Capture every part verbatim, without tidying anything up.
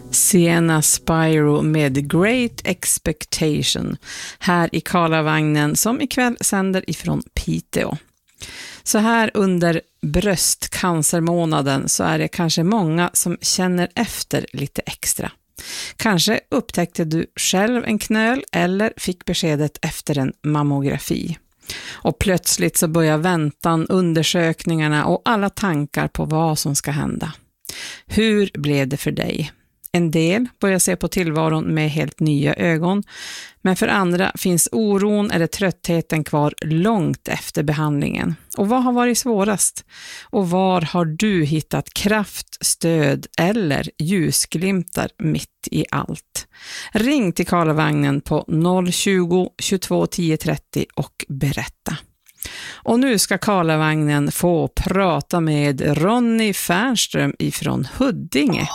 Sienna Spyro med Great Expectation här i Karlavagnen som ikväll sänder ifrån Piteå. Så här under bröstcancermånaden så är det kanske många som känner efter lite extra. Kanske upptäckte du själv en knöl eller fick beskedet efter en mammografi. Och plötsligt så börjar väntan, undersökningarna och alla tankar på vad som ska hända. Hur blev det för dig? En del börjar se på tillvaron med helt nya ögon, men för andra finns oron eller tröttheten kvar långt efter behandlingen. Och vad har varit svårast? Och var har du hittat kraft, stöd eller ljusglimtar mitt i allt? Ring till Karlavagnen på noll tjugo, tjugotvå, tio trettio och berätta. Och nu ska Karlavagnen få prata med Ronny Fernström ifrån Huddinge.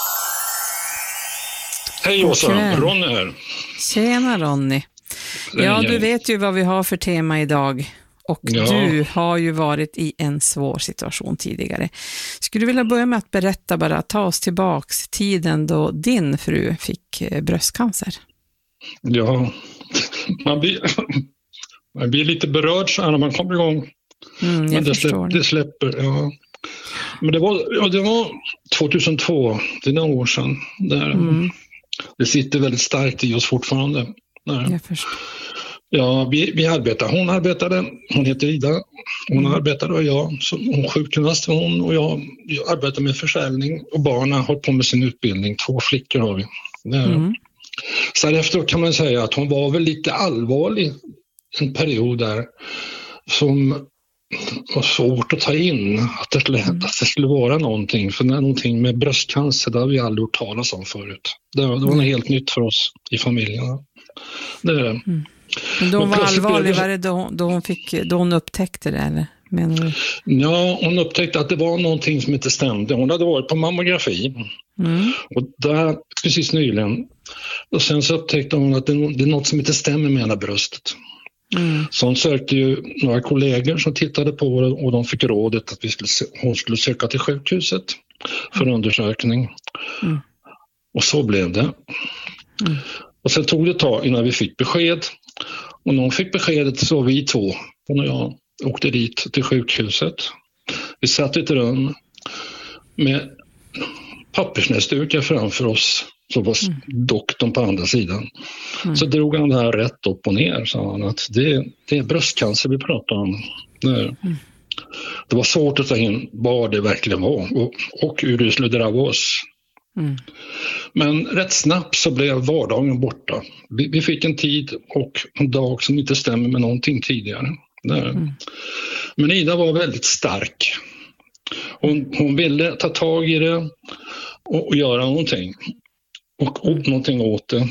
Hej Åsa, Ronny här. Tjena Ronny. Ja, du vet ju vad vi har för tema idag. Och ja. Du har ju varit i en svår situation tidigare. Skulle du vilja börja med att berätta bara, ta oss tillbaks tiden då din fru fick bröstcancer? Ja, man blir, man blir lite berörd så här när man kommer igång. Mm, jag Men det, förstår. släpper, det släpper, ja. Men det var, ja, det var tjugohundratvå, det är några år sedan. Där. Mm. Det sitter väldigt starkt i oss fortfarande. Där. Jag förstår. Ja, vi, vi arbetar. Hon arbetade, hon heter Ida. Hon mm. arbetade och jag, så hon sjukgymnast hon och jag, jag arbetar med försäljning och barnen har på med sin utbildning. Två flickor har vi. Mm. Så efteråt kan man säga att hon var väl lite allvarlig en period där som var svårt att ta in att det, skulle, mm. att det skulle vara någonting. För när någonting med bröstcancer, det har vi aldrig hört talas om förut. Det, det var något mm. helt nytt för oss i familjen. Det är det. Mm. Men då hon var allvarlig, det... var det då, då, hon fick, då hon upptäckte det, eller? Menar du? Ja, hon upptäckte att det var någonting som inte stämde. Hon hade varit på mammografi. Mm. Och där, precis nyligen. Och sen så upptäckte hon att det, det är något som inte stämmer med hela bröstet. Mm. Så hon sökte ju några kollegor som tittade på det och de fick rådet att vi skulle, hon skulle söka till sjukhuset för mm. undersökning. Mm. Och så blev det. Mm. Och sen tog det ett tag innan vi fick besked. Och när hon fick beskedet så vi två, hon och jag, åkte dit till sjukhuset. Vi satt i ett rum med pappersnäsdukar framför oss. Så var mm. doktorn på andra sidan. Mm. Så drog han det här rätt upp och ner. Sa han att det, det är bröstcancer vi pratar om. Det, mm. det var svårt att ta in vad det verkligen var. Och, och hur det skulle drabba oss. Mm. Men rätt snabbt så blev vardagen borta. Vi, vi fick en tid och en dag som inte stämmer med någonting tidigare. Mm. Men Ida var väldigt stark. Hon, hon ville ta tag i det och, och göra någonting. Och, och någonting åt det.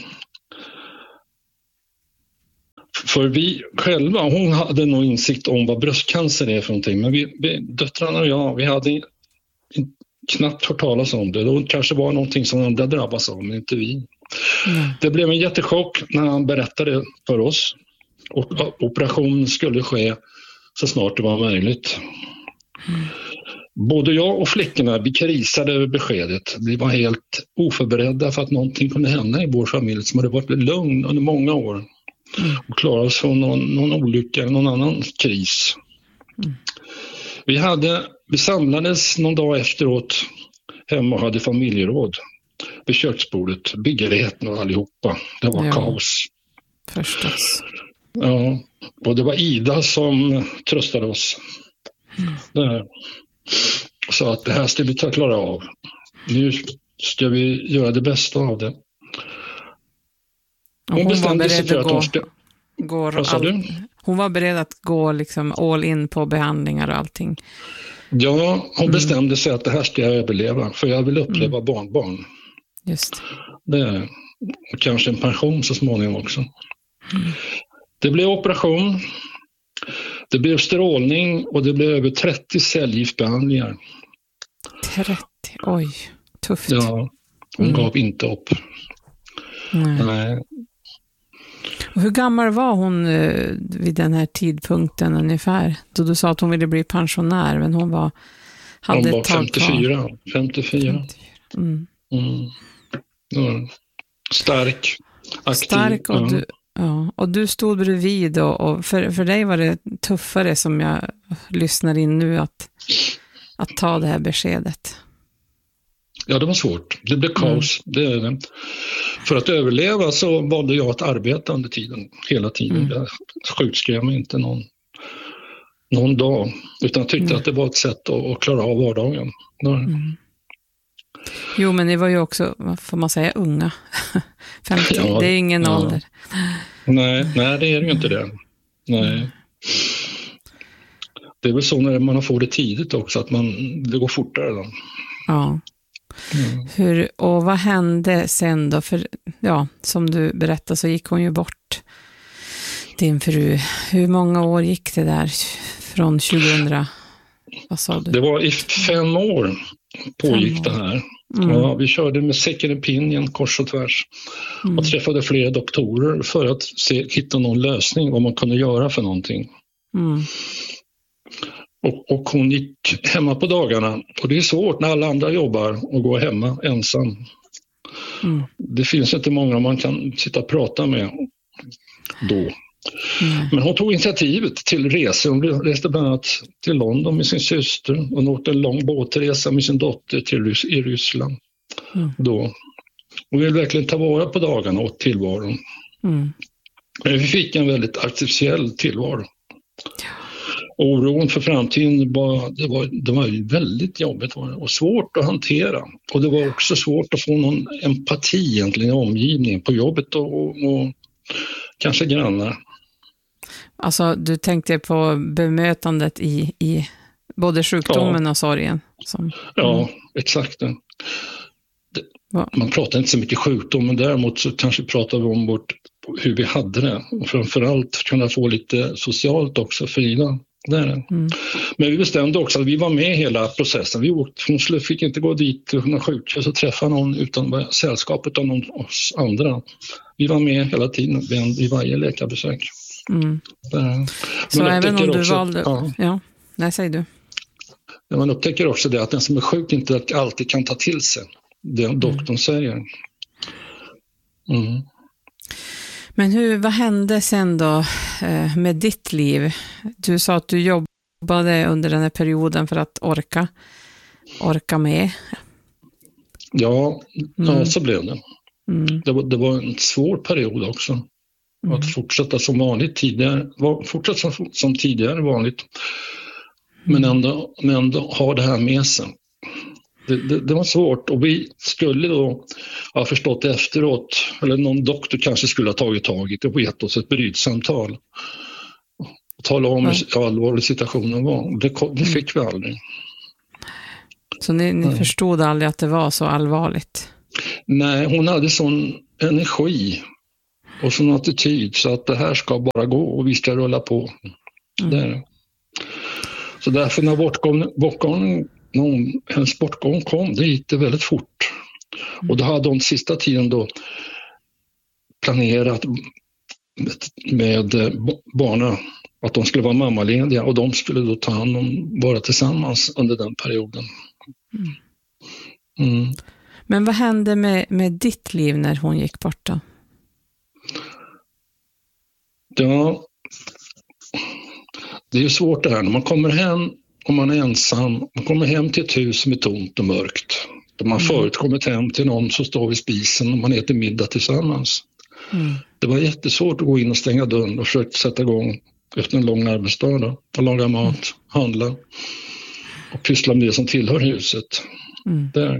För vi själva, hon hade nog insikt om vad bröstcancer är för någonting. Men vi, vi döttrarna och jag, vi hade knappt hört talas om det. Det kanske var någonting som andra drabbas av, men inte vi. Mm. Det blev en jättechock när han berättade för oss. Och operationen skulle ske så snart det var möjligt. Mm. Både jag och flickorna, vi krisade över beskedet. Vi var helt oförberedda för att någonting kunde hända i vår familj som hade varit lugn under många år. Mm. Och klarade oss från någon, någon olycka eller någon annan kris. Mm. Vi, hade, vi samlades någon dag efteråt hemma och hade familjeråd vid köksbordet. Byggerigheten och allihopa. Det var ja. kaos. Förstås. Ja, och det var Ida som tröstade oss. Mm. Det Så att det här ska vi ta klara av. Nu ska vi göra det bästa av det. Hon, hon bestämde sig för att hon ska... Gå all... Hon var beredd att gå liksom all in på behandlingar och allting. Ja, hon mm. bestämde sig att det här ska jag överleva. För jag vill uppleva mm. barnbarn. Just det. Och kanske en pension så småningom också. Mm. Det blev operation. Det blev strålning och det blev över trettio cellgiftbehandlingar. trettio, oj, tufft. Ja, hon mm. gav inte upp. Nej. Nej. Och hur gammal var hon uh, vid den här tidpunkten ungefär? Då du sa att hon ville bli pensionär, men hon var... Hade hon var femtiofyra. femtiofyra. Mm. Mm. Ja. Stark, aktiv. Stark och, ja. du, ja, och du stod bredvid och, och för, för dig var det tuffare, som jag lyssnar in nu, att, att ta det här beskedet. Ja, det var svårt. Det blev kaos. Mm. Det är det. För att överleva så valde jag att arbeta under tiden, hela tiden. Mm. Jag sjukskrev mig inte någon, någon dag, utan tyckte mm. att det var ett sätt att, att klara av vardagen. Mm. Jo, men ni var ju också, vad får man säga, unga. femtio, ja, det är ingen ja. ålder. Nej, nej, det är ju inte det. Nej. Mm. Det är väl så när man får det tidigt också, att man, det går fortare då. Ja. Mm. Hur, och vad hände sen då? För ja, som du berättade så gick hon ju bort, din fru. Hur många år gick det där från tjugohundra? Vad sa du? Det var i fem år pågick fem år. Det här. Mm. Ja, vi körde med second opinion kors och tvärs mm. och träffade flera doktorer för att se, hitta någon lösning, vad man kunde göra för någonting. Mm. Och, och hon gick hemma på dagarna, och det är svårt när alla andra jobbar och gå hemma ensam. Mm. Det finns inte många man kan sitta och prata med då. Mm. Men hon tog initiativet till resor. Hon reste bland annat till London med sin syster och hon åkte en lång båtresa med sin dotter till Rys- i Ryssland. Mm. Då. Hon ville verkligen ta vara på dagarna och tillvaron. Mm. Men vi fick en väldigt artificiell tillvaro. Oron för framtiden var, det var, det var väldigt jobbigt och svårt att hantera. Och det var också svårt att få någon empati egentligen i omgivningen, på jobbet och, och, och kanske grannar. Alltså du tänkte på bemötandet i, i både sjukdomen ja. och sorgen? Som, ja, mm. exakt. Det, man pratar inte så mycket sjukdom, men däremot så kanske pratar vi om vårt, hur vi hade det. Och framförallt kunna få lite socialt också, Frida. Där. Mm. Men vi bestämde också att vi var med i hela processen. Vi åkte, hon fick inte gå dit till någon sjukhus och träffa någon utan sällskapet av någon oss andra. Vi var med hela tiden i varje läkarbesök. Mm. Så även om du också, valde... Ja, ja. Nej, säger du. Men man upptäcker också det att den som är sjuk inte alltid kan ta till sig det doktorn mm. säger. Mm. Men hur, vad hände sen då eh, med ditt liv? Du sa att du jobbade under den här perioden för att orka, orka med. Ja, mm. ja så blev det. Mm. Det, var, det var en svår period också. Mm. Att fortsätta som vanligt tidigare, fortsätta som, som tidigare vanligt. Men ändå, men ändå ha det här med sig. Det, det, det var svårt, och vi skulle då ha förstått efteråt, eller någon doktor kanske skulle ha tagit tag i det och gett oss ett brytsamtal och tala om mm. hur allvarlig situationen var. Det, det fick vi aldrig. Så ni, ni förstod aldrig att det var så allvarligt? Nej, hon hade sån energi och sån attityd så att det här ska bara gå och vi ska rulla på. Mm. Där. Så därför när bortgången, bortgången Någon, hennes bortgång kom, det gick det väldigt fort. Mm. Och då hade hon sista tiden då planerat med, med barnen att de skulle vara mammalediga och de skulle då ta hand om, vara tillsammans under den perioden. Mm. Mm. Men vad hände med, med ditt liv när hon gick bort då? Ja, det är ju svårt det här när man kommer hem. Om man är ensam, man kommer hem till ett hus som är tomt och mörkt. Då man mm. förut kommit hem till någon som står vid spisen och man äter middag tillsammans. Mm. Det var jättesvårt att gå in och stänga dörren och försöka sätta igång efter en lång arbetsdag då, och laga mat, mm. handla och pyssla med det som tillhör huset. Mm. Där.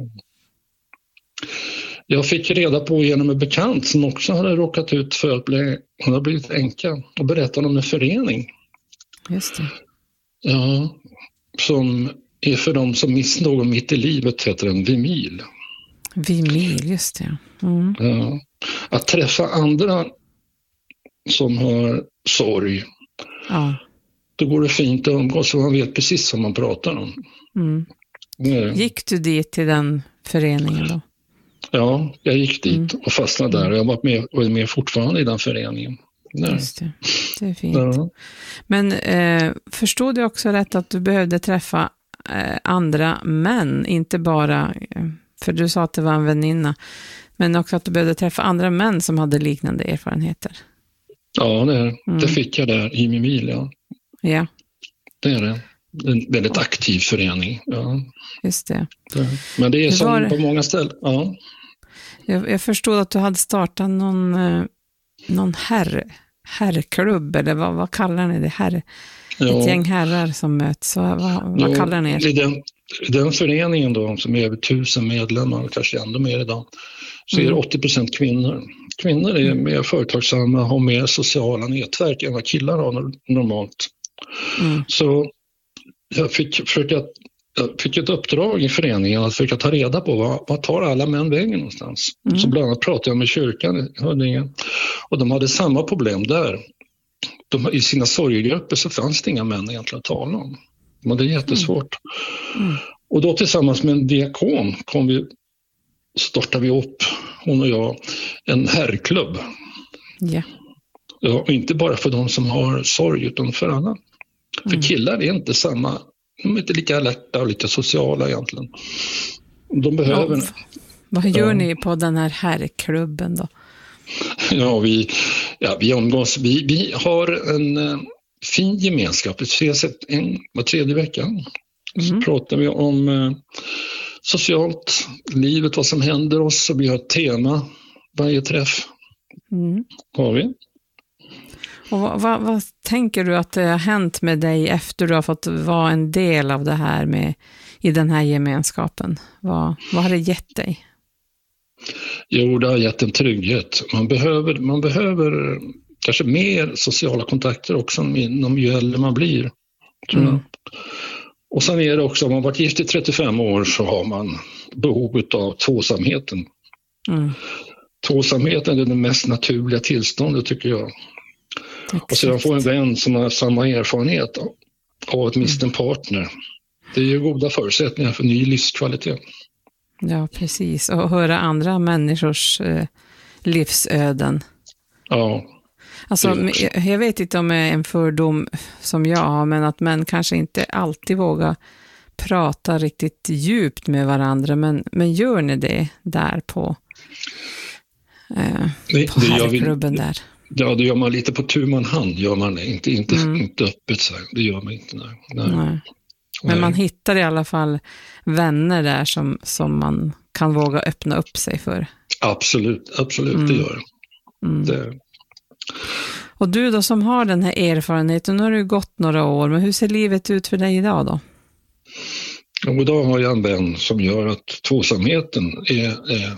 Jag fick reda på genom en bekant som också hade råkat ut för att bli, hon hade blivit änka, och berättade om en förening. Just det. Ja, som är för dem som missar någon mitt i livet, heter den Vimil. Vimil, just det. Mm. Ja, att träffa andra som har sorg, ja. Då går det fint att umgås och man vet precis vad man pratar om. Mm. Ja. Gick du dit till den föreningen då? Ja, jag gick dit mm. och fastnade där. Jag har varit med och är med fortfarande i den föreningen. Ja. Just det. Det är fint. Ja. Men eh, förstod du också rätt att du behövde träffa eh, andra män, inte bara eh, för du sa att det var en väninna, men också att du behövde träffa andra män som hade liknande erfarenheter. Ja, det, mm. det fick jag där i Mimil, ja. Ja. Det är det. En väldigt aktiv förening. Ja. Just det. det. Men det är Hur som på många ställen. Ja. Jag, jag förstod att du hade startat någon, eh, någon herr, herrklubb, eller vad, vad kallar ni det? Herr, ja. Ett gäng herrar som möts. Så vad, vad ja, kallar ni er? I den, den föreningen då, som är över tusen medlemmar, kanske ändå mer idag, så mm. är det åttio procent kvinnor. Kvinnor är mer företagsamma, har mer sociala nätverk än vad killar har normalt. Mm. Så jag fick, försöka, jag fick ett uppdrag i föreningen att försöka ta reda på vad, vad tar alla män vägen någonstans. Mm. Så bland annat pratade jag med kyrkan i Huddinge, och de hade samma problem där. De, I sina sorgegrupper så fanns det inga män egentligen att tala om. De hade jättesvårt. Mm. Mm. Och då tillsammans med en diakon kom vi, startade vi upp, hon och jag, en herrklubb. Yeah. Ja, och inte bara för de som har sorg, utan för alla. Mm. För killar är inte samma, de är inte lika alerta och lika sociala egentligen. De behöver... Ja, vad gör ja. ni på den här herrklubben då? Ja, vi, ja, vi umgås. Vi, vi har en uh, fin gemenskap. Vi ses en var tredje vecka. Mm. Så pratar vi om uh, socialt, livet, vad som händer oss. Och vi har ett tema varje träff. Mm. Har vi. Och vad, vad, vad tänker du att det har hänt med dig efter du har fått vara en del av det här med, i den här gemenskapen? Vad, vad har det gett dig? Jo, det har gett en trygghet. Man behöver, man behöver kanske mer sociala kontakter också inom ju äldre man blir. Tror jag. Mm. Och sen är det också, om man varit gift i trettiofem år så har man behov av tvåsamheten. Mm. Tvåsamheten är det mest naturliga tillståndet, tycker jag. Exakt. Och sedan få en vän som har samma erfarenhet av att mista en partner. Det är ju goda förutsättningar för ny livskvalitet. Ja, precis. Och höra andra människors eh, livsöden. Ja. Alltså, jag vet inte om det är en fördom som jag har, men att män kanske inte alltid vågar prata riktigt djupt med varandra. Men, men gör ni det där på, eh, det, på det herrklubben vi, där? Ja, det gör man lite på tu man hand, gör man inte, inte, mm. inte öppet så här. Det gör man inte. Nej. Nej. Nej. Men man hittar i alla fall vänner där som, som man kan våga öppna upp sig för. Absolut, absolut, mm. det gör mm. det. Och du då som har den här erfarenheten, nu har det gått några år, men hur ser livet ut för dig idag då? Och idag har jag en vän som gör att tvåsamheten är, är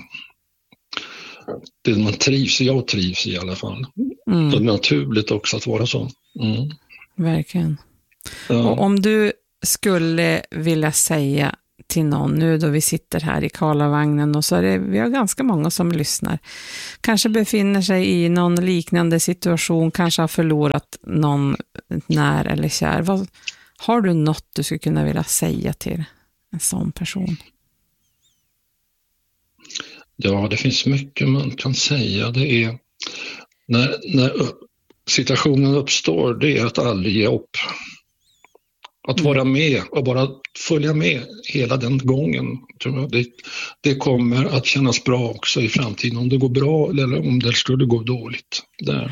det man trivs, jag trivs i alla fall. Mm. Det är naturligt också att vara så. Mm. Verkligen. Ja. Och om du skulle vilja säga till någon nu då vi sitter här i Karlavagnen och så är det, vi har ganska många som lyssnar, kanske befinner sig i någon liknande situation, kanske har förlorat någon när eller kär. Vad, har du något du skulle kunna vilja säga till en sån person? Ja, det finns mycket man kan säga. Det är när, när situationen uppstår, det är att aldrig ge upp. Att vara med och bara följa med hela den gången. Tror jag. Det, det kommer att kännas bra också i framtiden. Om det går bra eller om det skulle gå dåligt. Där.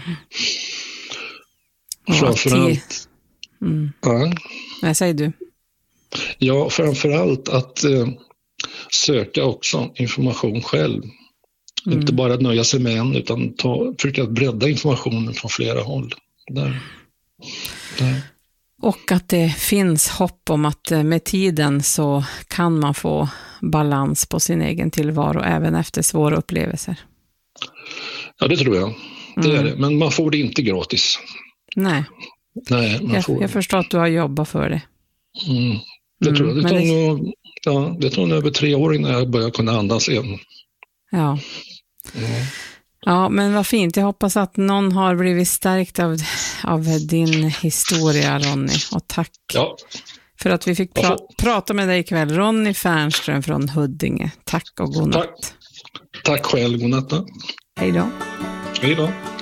Och framförallt... Mm. Ja. Vad säger du? Ja, framförallt att eh, söka också information själv. Mm. Inte bara nöja sig med en, utan ta, försöka bredda informationen från flera håll. Där. Där. Och att det finns hopp om att med tiden så kan man få balans på sin egen tillvaro även efter svåra upplevelser. Ja, det tror jag. Det mm. är det. Men man får det inte gratis. Nej. Nej, man jag, får... jag förstår att du har jobbat för det. Mm. Det tror jag. Det tog, det... Nog, ja, det tog nog över tre år innan jag började kunna andas igen. Ja. Mm. Ja, men vad fint. Jag hoppas att någon har blivit stärkt av, av din historia, Ronny. Och tack ja. för att vi fick pra- prata med dig ikväll. Ronny Fernström från Huddinge. Tack och godnatt. Tack, tack själv. Godnatt. Hej då. Hej då.